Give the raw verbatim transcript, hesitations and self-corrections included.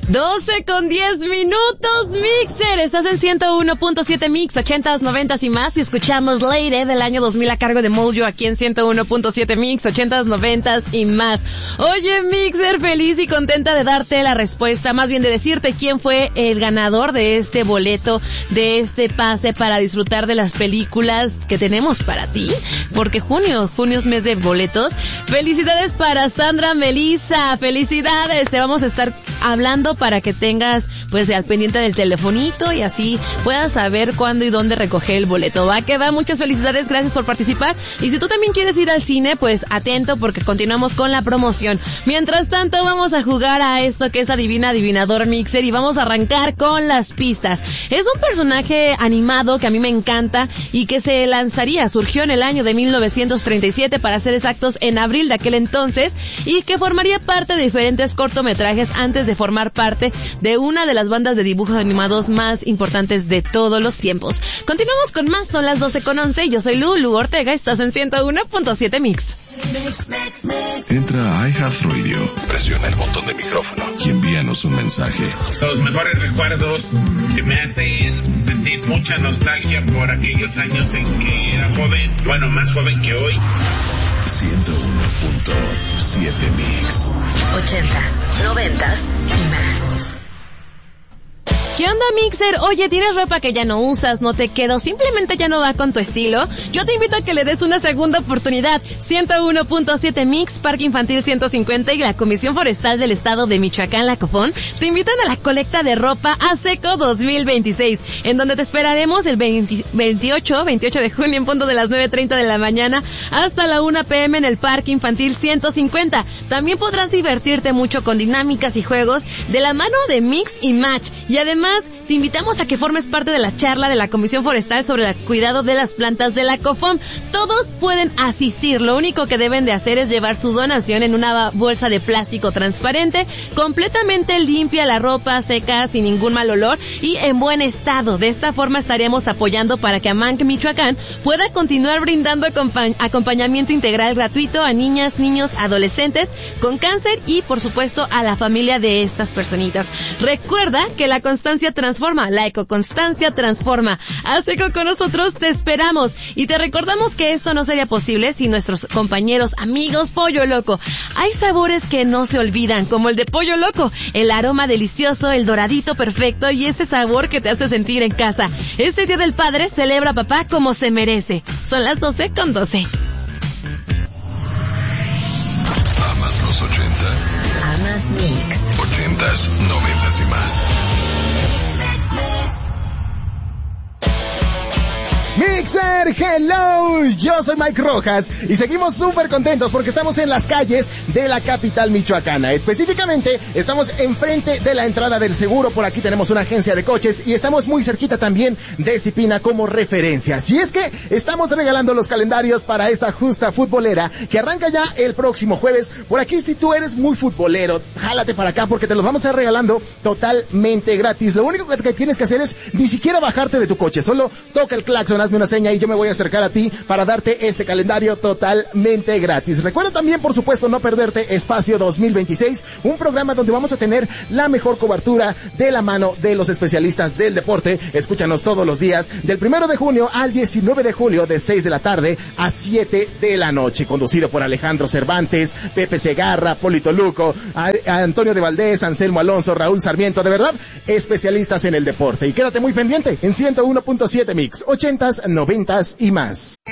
doce con diez minutos, Mixer. Estás en ciento uno punto siete Mix, ochentas, noventas y más. Y escuchamos Lady del año dos mil a cargo de Mojo aquí en ciento uno punto siete Mix, ochentas, noventas y más. Oye, Mixer, feliz y contenta de darte la respuesta, más bien de decirte quién fue el ganador de este boleto, de este pase para disfrutar de las películas que tenemos para ti. Porque junio, junio es mes de boletos. Felicidades para Sandra Melissa, felicidades. Te vamos a estar hablando para que tengas pues al pendiente del telefonito y así puedas saber cuándo y dónde recoger el boleto. Va que va, muchas felicidades, gracias por participar. Y si tú también quieres ir al cine, pues atento porque continuamos con la promoción. Mientras tanto vamos a jugar a esto que es Adivina Adivinador Mixer y vamos a arrancar con las pistas. Es un personaje animado que a mí me encanta y que se lanzaría, surgió en el año de mil novecientos treinta y siete, para ser exactos en abril de aquel entonces, y que formaría parte de diferentes cortometrajes antes de formar parte de una de las bandas de dibujos animados más importantes de todos los tiempos. Continuamos con más, son las doce con once, yo soy Lulu Ortega, estás en ciento uno punto siete Mix. Entra a iHeartRadio, presiona el botón de micrófono y envíanos un mensaje. Los mejores recuerdos que me hacen sentir mucha nostalgia por aquellos años en que era joven, bueno, más joven que hoy. ciento uno punto siete Mix. Ochentas, noventas y más. ¿Qué onda, Mixer? Oye, ¿tienes ropa que ya no usas, no te queda o simplemente ya no va con tu estilo? Yo te invito a que le des una segunda oportunidad. ciento uno punto siete Mix, Parque Infantil ciento cincuenta y la Comisión Forestal del Estado de Michoacán, la COFON, te invitan a la colecta de ropa ASECO dos mil veintiséis, en donde te esperaremos el veintiocho de junio en punto de las nueve treinta de la mañana hasta la una pe eme en el Parque Infantil ciento cincuenta. También podrás divertirte mucho con dinámicas y juegos de la mano de Mix y Match. Y además, te invitamos a que formes parte de la charla de la Comisión Forestal sobre el cuidado de las plantas de la COFOM. Todos pueden asistir, lo único que deben de hacer es llevar su donación en una bolsa de plástico transparente, completamente limpia, la ropa seca, sin ningún mal olor y en buen estado. De esta forma estaremos apoyando para que Amanc Michoacán pueda continuar brindando acompañ- acompañamiento integral gratuito a niñas, niños, adolescentes con cáncer y, por supuesto, a la familia de estas personitas. Recuerda que la constancia transforma, la ecoconstancia transforma. ASECO con nosotros, te esperamos. Y te recordamos que esto no sería posible sin nuestros compañeros, amigos Pollo Loco. Hay sabores que no se olvidan, como el de Pollo Loco, el aroma delicioso, el doradito perfecto y ese sabor que te hace sentir en casa. Este Día del Padre celebra a papá como se merece. Son las doce con doce. ¿Amas los ochenta? Amas Mix. Ochentas, noventas y más. Mixer, hello, yo soy Mike Rojas y seguimos súper contentos porque estamos en las calles de la capital michoacana. Específicamente, estamos enfrente de la entrada del seguro, por aquí tenemos una agencia de coches y estamos muy cerquita también de Zipina como referencia. Así es que estamos regalando los calendarios para esta justa futbolera que arranca ya el próximo jueves. Por aquí, si tú eres muy futbolero, jálate para acá porque te los vamos a estar regalando totalmente gratis. Lo único que tienes que hacer es ni siquiera bajarte de tu coche, solo toca el claxon, hazme una seña y yo me voy a acercar a ti para darte este calendario totalmente gratis. Recuerda también, por supuesto, no perderte Espacio dos mil veintiséis, un programa donde vamos a tener la mejor cobertura de la mano de los especialistas del deporte. Escúchanos todos los días, del primero de junio al diecinueve de julio, de seis de la tarde a siete de la noche, conducido por Alejandro Cervantes, Pepe Segarra, Polito Luco, a, a Antonio de Valdés, Anselmo Alonso, Raúl Sarmiento, de verdad, especialistas en el deporte. Y quédate muy pendiente en ciento uno punto siete Mix, ochentas, noventas y más.